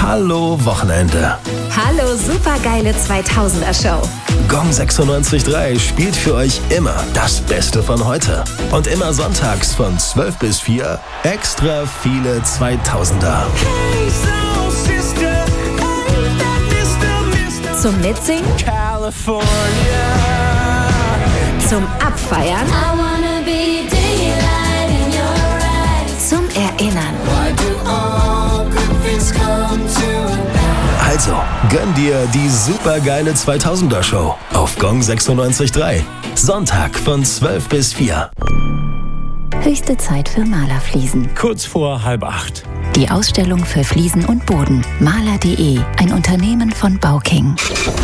Hallo Wochenende. Hallo supergeile 2000er Show. Gong 96.3 spielt für euch immer das Beste von heute. Und immer sonntags von 12 bis 4 extra viele 2000er. Zum Mitsingen, California. zum Abfeiern, zum Erinnern. Also, gönn dir die supergeile 2000er Show auf Gong 96.3. Sonntag von 12 bis 4. Höchste Zeit für Malerfliesen. Kurz vor 7:30. Die Ausstellung für Fliesen und Boden. Maler.de, ein Unternehmen von Bauking.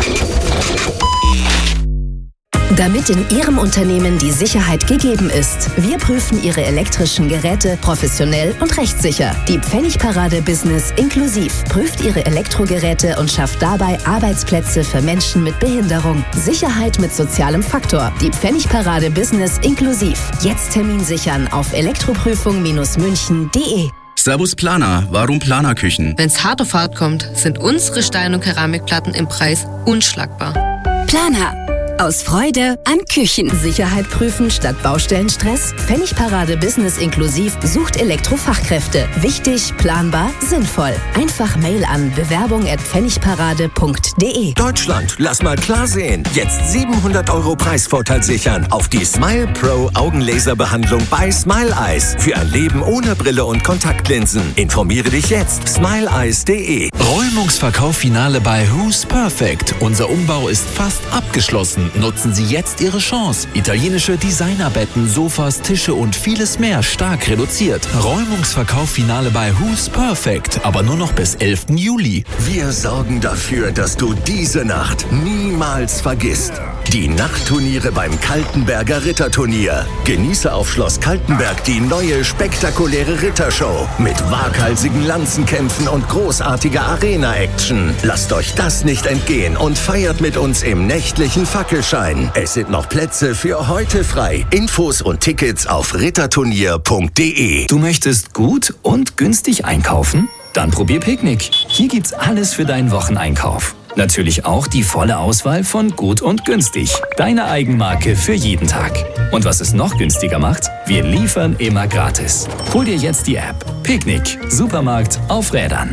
Damit in Ihrem Unternehmen die Sicherheit gegeben ist. Wir prüfen Ihre elektrischen Geräte professionell und rechtssicher. Die Pfennigparade Business inklusiv prüft Ihre Elektrogeräte und schafft dabei Arbeitsplätze für Menschen mit Behinderung. Sicherheit mit sozialem Faktor. Die Pfennigparade Business inklusiv. Jetzt Termin sichern auf elektroprüfung-münchen.de. Servus Planer, warum Planerküchen? Wenn's hart auf hart kommt, sind unsere Stein- und Keramikplatten im Preis unschlagbar. Planer. Aus Freude an Küchen. Sicherheit prüfen statt Baustellenstress. Pfennigparade Business inklusiv sucht Elektrofachkräfte. Wichtig, planbar, sinnvoll. Einfach Mail an bewerbung@pfennigparade.de. Deutschland, lass mal klar sehen. Jetzt 700 € Preisvorteil sichern auf die Smile Pro Augenlaserbehandlung bei Smile Eyes. Für ein Leben ohne Brille und Kontaktlinsen. Informiere dich jetzt. smileeyes.de. Räumungsverkauf-Finale bei Who's Perfect. Unser Umbau ist fast abgeschlossen. Nutzen Sie jetzt Ihre Chance. Italienische Designerbetten, Sofas, Tische und vieles mehr stark reduziert. Räumungsverkauf-Finale bei Who's Perfect, aber nur noch bis 11. Juli. Wir sorgen dafür, dass du diese Nacht niemals vergisst. Die Nachtturniere beim Kaltenberger Ritterturnier. Genieße auf Schloss Kaltenberg die neue spektakuläre Rittershow mit waghalsigen Lanzenkämpfen und großartiger Arena-Action. Lasst euch das nicht entgehen und feiert mit uns im nächtlichen Fackelschein. Es sind noch Plätze für heute frei. Infos und Tickets auf ritterturnier.de. Du möchtest gut und günstig einkaufen? Dann probier Picknick. Hier gibt's alles für deinen Wocheneinkauf. Natürlich auch die volle Auswahl von Gut und Günstig. Deine Eigenmarke für jeden Tag. Und was es noch günstiger macht? Wir liefern immer gratis. Hol dir jetzt die App. Picknick. Supermarkt auf Rädern.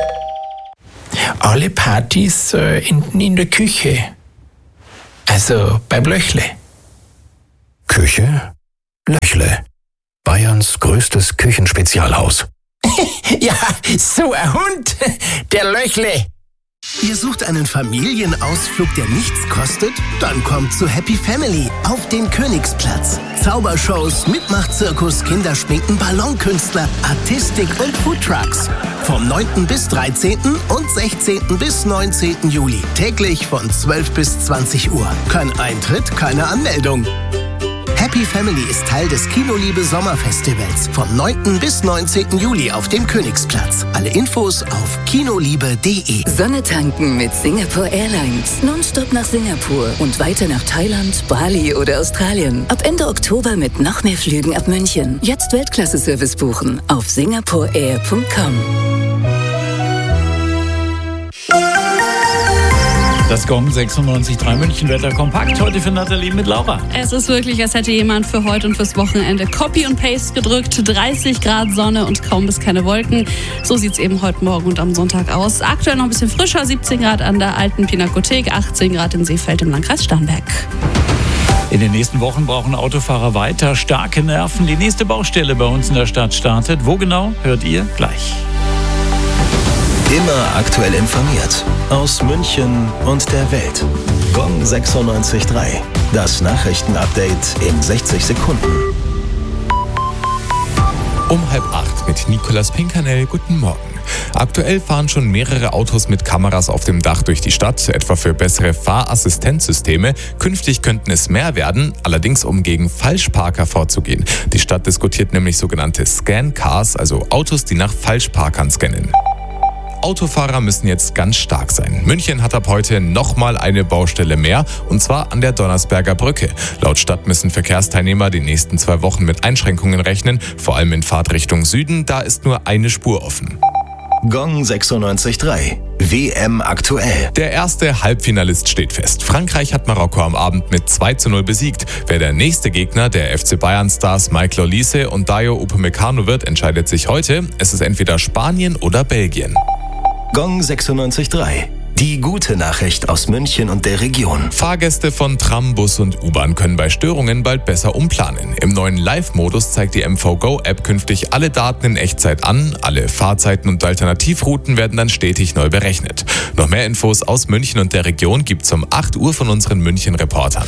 Alle Partys in der Küche. Also beim Löchle. Küche? Löchle. Bayerns größtes Küchenspezialhaus. Ja, so ein Hund, der Löchle. Ihr sucht einen Familienausflug, der nichts kostet? Dann kommt zu Happy Family auf den Königsplatz. Zaubershows, Mitmachzirkus, Kinderschminken, Ballonkünstler, Artistik und Foodtrucks. Vom 9. bis 13. und 16. bis 19. Juli. Täglich von 12 bis 20 Uhr. Kein Eintritt, keine Anmeldung. Happy Family ist Teil des Kinoliebe Sommerfestivals vom 9. bis 19. Juli auf dem Königsplatz. Alle Infos auf kinoliebe.de. Sonne tanken mit Singapore Airlines. Nonstop nach Singapur und weiter nach Thailand, Bali oder Australien. Ab Ende Oktober mit noch mehr Flügen ab München. Jetzt Weltklasse-Service buchen auf singaporeair.com. Das Gong 96.3 München Wetter kompakt heute für Nathalie mit Laura. Es ist wirklich, als hätte jemand für heute und fürs Wochenende Copy und Paste gedrückt. 30 Grad Sonne und kaum bis keine Wolken. So sieht es eben heute Morgen und am Sonntag aus. Aktuell noch ein bisschen frischer, 17 Grad an der alten Pinakothek, 18 Grad in Seefeld im Landkreis Starnberg. In den nächsten Wochen brauchen Autofahrer weiter starke Nerven. Die nächste Baustelle bei uns in der Stadt startet. Wo genau, hört ihr gleich. Immer aktuell informiert. Aus München und der Welt. Gong 96.3. Das Nachrichtenupdate in 60 Sekunden. Um 7:30 mit Nicolas Pinkernell. Guten Morgen. Aktuell fahren schon mehrere Autos mit Kameras auf dem Dach durch die Stadt, etwa für bessere Fahrassistenzsysteme. Künftig könnten es mehr werden, allerdings um gegen Falschparker vorzugehen. Die Stadt diskutiert nämlich sogenannte Scan-Cars, also Autos, die nach Falschparkern scannen. Autofahrer müssen jetzt ganz stark sein. München hat ab heute nochmal eine Baustelle mehr, und zwar an der Donnersberger Brücke. Laut Stadt müssen Verkehrsteilnehmer die nächsten 2 Wochen mit Einschränkungen rechnen, vor allem in Fahrtrichtung Süden, da ist nur eine Spur offen. Gong 96.3. WM aktuell. Der erste Halbfinalist steht fest. Frankreich hat Marokko am Abend mit 2:0 besiegt. Wer der nächste Gegner der FC Bayern-Stars Michael Olise und Dayo Upamecano wird, entscheidet sich heute. Es ist entweder Spanien oder Belgien. Gong 96.3. Die gute Nachricht aus München und der Region. Fahrgäste von Tram, Bus und U-Bahn können bei Störungen bald besser umplanen. Im neuen Live-Modus zeigt die MVGo-App künftig alle Daten in Echtzeit an. Alle Fahrzeiten und Alternativrouten werden dann stetig neu berechnet. Noch mehr Infos aus München und der Region gibt's um 8 Uhr von unseren München-Reportern.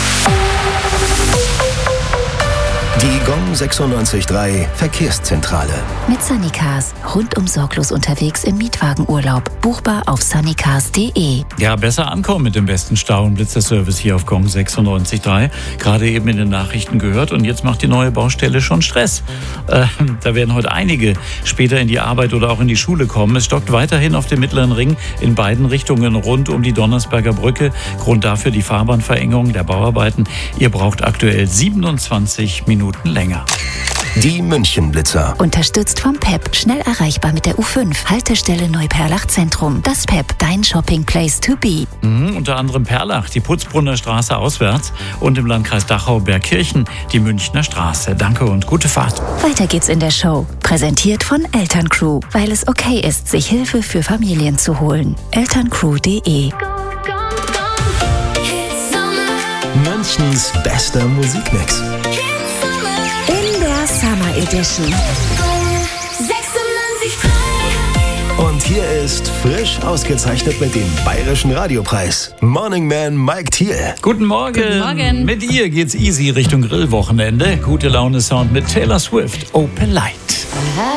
Die Gong 96.3 Verkehrszentrale. Mit Sunnycars. Rundum sorglos unterwegs im Mietwagenurlaub. Buchbar auf sunnycars.de. Ja, besser ankommen mit dem besten Stau- und Blitzerservice hier auf Gong 96.3. Gerade eben in den Nachrichten gehört und jetzt macht die neue Baustelle schon Stress. Da werden heute einige später in die Arbeit oder auch in die Schule kommen. Es stockt weiterhin auf dem Mittleren Ring in beiden Richtungen rund um die Donnersberger Brücke. Grund dafür die Fahrbahnverengung der Bauarbeiten. Ihr braucht aktuell 27 Minuten länger. Die München-Blitzer. Unterstützt vom PEP. Schnell erreichbar mit der U5. Haltestelle Neuperlach Zentrum. Das PEP, dein Shopping Place to be. Unter anderem Perlach, die Putzbrunner Straße auswärts und im Landkreis Dachau-Bergkirchen die Münchner Straße. Danke und gute Fahrt. Weiter geht's in der Show. Präsentiert von Elterncrew. Weil es okay ist, sich Hilfe für Familien zu holen. Elterncrew.de. Münchens bester Musikmix. In der Summer Edition. Und hier ist frisch ausgezeichnet mit dem Bayerischen Radiopreis. Morning Man Mike Thiel. Guten Morgen. Guten Morgen. Mit ihr geht's easy Richtung Grillwochenende. Gute Laune Sound mit Taylor Swift. Open Light.